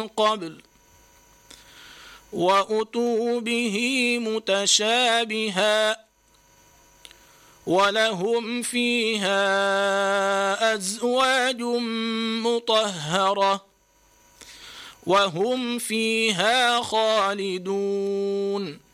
قبل وأتوا به متشابها ولهم فيها أزواج مطهرة وهم فيها خالدون